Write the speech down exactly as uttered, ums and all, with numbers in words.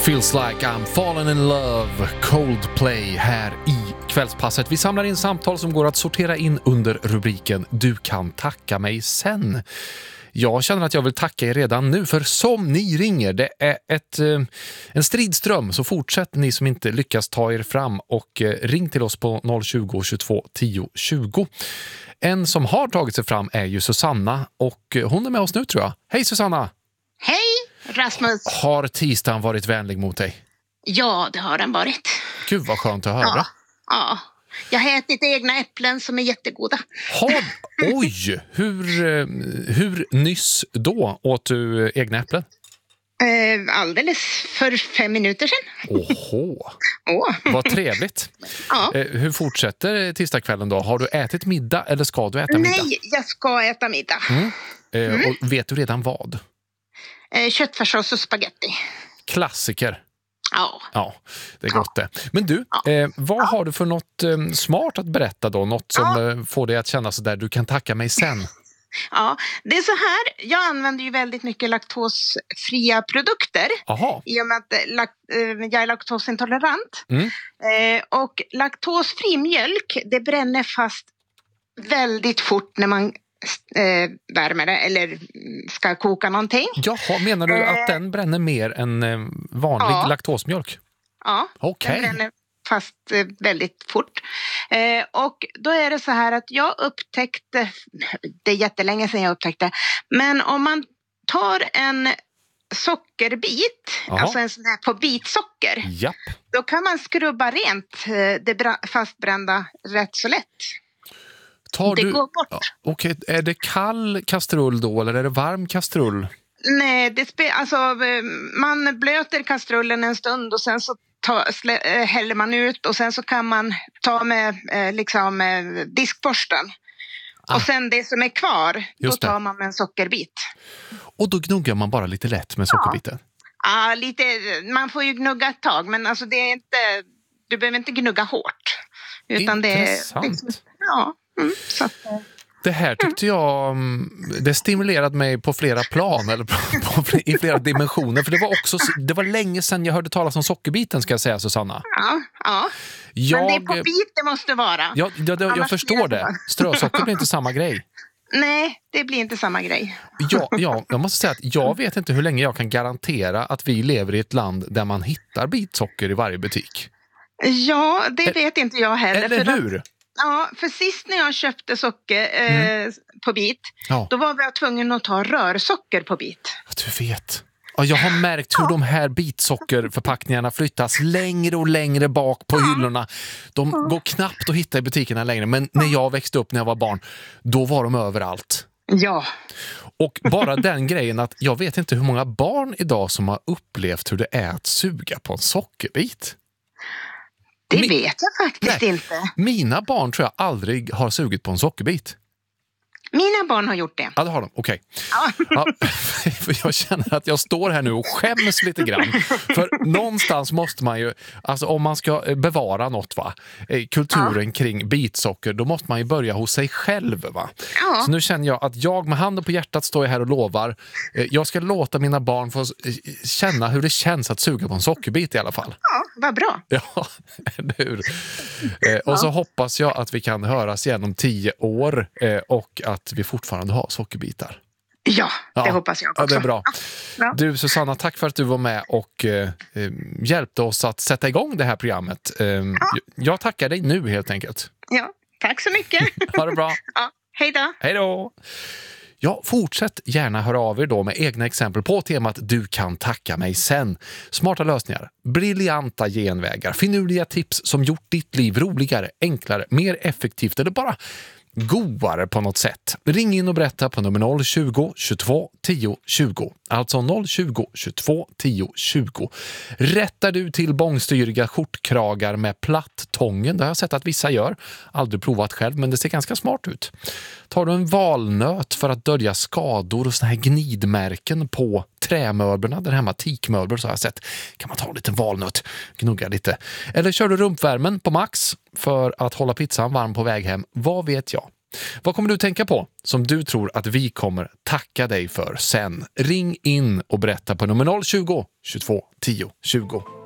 Feels like I'm falling in love, Coldplay här i kvällspasset. Vi samlar in samtal som går att sortera in under rubriken Du kan tacka mig sen. Jag känner att jag vill tacka er redan nu, för som ni ringer, det är ett, en stridström, så fortsätt ni som inte lyckas ta er fram och ring till oss på noll tjugo, tjugotvå, tio, tjugo. En som har tagit sig fram är ju Susanna och hon är med oss nu, tror jag. Hej Susanna! Hej Rasmus! Har tisdagen varit vänlig mot dig? Ja, det har den varit. Gud vad skönt att höra. Ja, ja. Jag har ätit egna äpplen som är jättegoda. Har, oj! Hur, hur nyss då åt du egna äpplen? Eh, alldeles för fem minuter sedan. Åhå, Åh. vad trevligt. Ja. Eh, hur fortsätter tisdagskvällen då? Har du ätit middag eller ska du äta middag? Nej, jag ska äta middag. Mm. Eh, mm. Och vet du redan vad? Eh, köttfärssås och spaghetti. Klassiker. Ja. Ja, det är gott det. Men du, Ja. eh, vad Ja. har du för något eh, smart att berätta då? Något som Ja. eh, får dig att känna så där, du kan tacka mig sen. Ja, det är så här. Jag använder ju väldigt mycket laktosfria produkter. Aha. I och med att eh, lak- eh, jag är laktosintolerant. Mm. Eh, och laktosfri mjölk, det bränner fast väldigt fort när man eh, värmer det eller ska koka någonting. Jaha, menar du att den bränner mer än eh, vanlig Ja. laktosmjölk? Ja, Okej. den bränner fast eh, väldigt fort. Eh, och då är det så här att jag upptäckte, det är jättelänge sedan jag upptäckte, men om man tar en sockerbit, Aha. alltså en sån här på bitsocker, Japp. då kan man skrubba rent eh, det bra- fastbrända rätt så lätt. Tar Det du... går bort. Ja, okej, är det kall kastrull då eller är det varm kastrull? Nej, det spe- alltså, eh, man blöter kastrullen en stund och sen så ta, slä- eh, häller man ut och sen så kan man ta med eh, liksom, eh, diskborsten. Ah. Och sen det som är kvar, då Just det. tar man med en sockerbit. Och då gnuggar man bara lite lätt med sockerbiten. Ja, lite, man får ju gnugga ett tag, men alltså det är inte, du behöver inte gnugga hårt. Utan Intressant. Det, det, ja, mm, så att, eh, Det här tyckte jag, mm, det stimulerade mig på flera plan eller på, på, i flera dimensioner. För det var också, det var länge sedan jag hörde talas om sockerbiten, ska jag säga, Susanna. ja, ja. Jag, Men det är på bit det måste vara. ja, jag, jag, jag Annars förstår blir det. det- Strösocker blir inte samma grej. Nej, det blir inte samma grej. Ja, ja, jag måste säga att jag vet inte hur länge jag kan garantera att vi lever i ett land där man hittar bitsocker i varje butik. Ja, det vet inte jag heller. Eller för att- hur? Ja, för sist när jag köpte socker eh, Mm. på bit, Ja, då var jag tvungen att ta rörsocker på bit. du vet. Ja, jag har märkt hur de här bitsockerförpackningarna flyttas längre och längre bak på hyllorna. De går knappt att hitta i butikerna längre. Men när jag växte upp när jag var barn, då var de överallt. Ja, Och bara den grejen att jag vet inte hur många barn idag som har upplevt hur det är att suga på en sockerbit. det Mi- vet jag faktiskt Nej. inte. Mina barn tror jag aldrig har sugit på en sockerbit. Mina barn har gjort det. Ja, det har de. Okej. Ja. Ja, för jag känner att jag står här nu och skäms lite grann. För någonstans måste man ju, alltså om man ska eh, bevara något, va, eh, kulturen kring bitsocker, då måste man ju börja hos sig själv, va. Ja. Så nu känner jag att jag med handen på hjärtat står jag här och lovar. Eh, jag ska låta mina barn få eh, känna hur det känns att suga på en sockerbit i alla fall. Ja, vad bra. Ja, eller hur? Eh, och så hoppas jag att vi kan höras igen om tio år eh, och att vi fortfarande har sockerbitar. Ja, det Ja. hoppas jag Ja, också. det är bra. Ja. Du Susanna, tack för att du var med och eh, eh, hjälpte oss att sätta igång det här programmet. Eh, Jag tackar dig nu helt enkelt. Ja, tack så mycket. Ha det bra. Ja, hej då. Hej då! Ja, fortsätt gärna höra av er då med egna exempel på temat Du kan tacka mig sen. Smarta lösningar, briljanta genvägar, finurliga tips som gjort ditt liv roligare, enklare, mer effektivt eller bara godare på något sätt. Ring in och berätta på nummer noll tjugo, tjugotvå, tio, tjugo. Alltså noll tjugo, tjugotvå, tio, tjugo. Rättar du till bångstyriga skjortkragar med platt-tången? Det har jag sett att vissa gör. Aldrig provat själv, men det ser ganska smart ut. Tar du en valnöt för att dölja skador och såna här gnidmärken på trämöblerna, där hemma teakmöbler så har jag sett, kan man ta en liten valnöt, gnugga lite. Eller kör du rumpvärmen på max för att hålla pizzan varm på väg hem? Vad vet jag? Vad kommer du tänka på som du tror att vi kommer tacka dig för sen? Ring in och berätta på nummer noll tjugo, tjugotvå, tio, tjugo.